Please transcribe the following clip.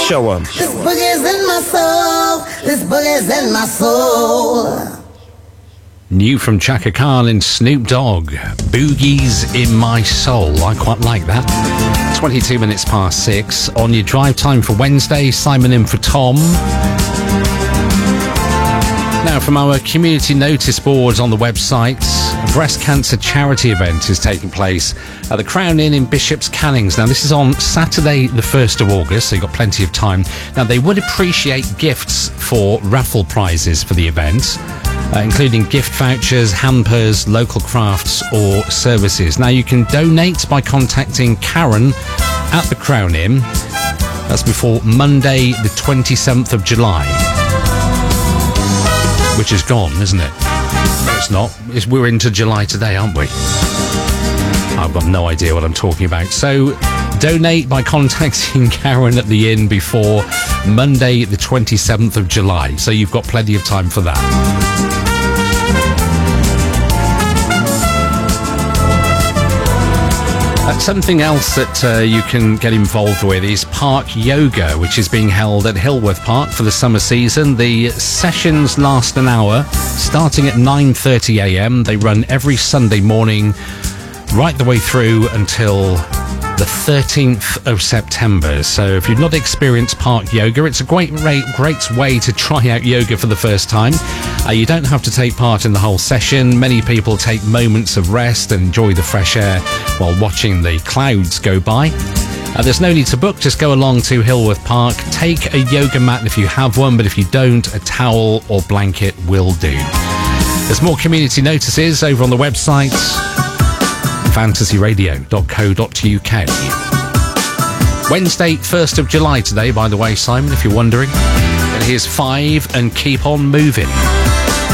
Show 'em. This boogie's in my soul. This boogie's in my soul. New from Chaka Khan and Snoop Dogg, Boogie's in My Soul. I quite like that. 22 minutes past 6 on your drive time for Wednesday. Simon in for Tom. Now, from our community notice boards on the website, a breast cancer charity event is taking place at the Crown Inn in Bishop's Cannings. Now, this is on Saturday, the 1st of August, so you've got plenty of time. Now, they would appreciate gifts for raffle prizes for the event, including gift vouchers, hampers, local crafts or services. Now, you can donate by contacting Karen at the Crown Inn. That's before Monday, the 27th of July. Which is gone, isn't it? No, it's not. We're into July today, aren't we? I've got no idea what I'm talking about. So, donate by contacting Karen at the inn before Monday, the 27th of July. So you've got plenty of time for that. Something else that you can get involved with is Park Yoga, which is being held at Hillworth Park for the summer season. The sessions last an hour, starting at 9:30am. They run every Sunday morning, right the way through until the 13th of September. So if you've not experienced Park Yoga, it's a great way to try out yoga for the first time. You don't have to take part in the whole session. Many people take moments of rest and enjoy the fresh air while watching the clouds go by. There's no need to book, just go along to Hillworth Park. Take a yoga mat if you have one, but if you don't, a towel or blanket will do. There's more community notices over on the website, fantasyradio.co.uk. Wednesday, 1st of July today, by the way, Simon, if you're wondering. And here's 5 and Keep On Moving.